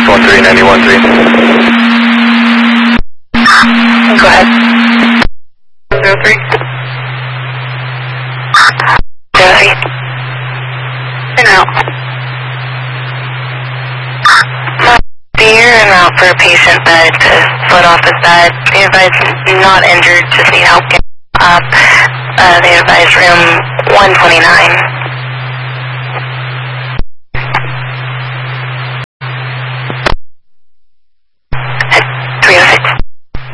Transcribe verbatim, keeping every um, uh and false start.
six one three, ninety one three. Go ahead. Zero three. Zero three. En route. You're en route for a patient bed to split off his bed. They advise not injured, just need help getting up. Uh, they advise room one twenty-nine.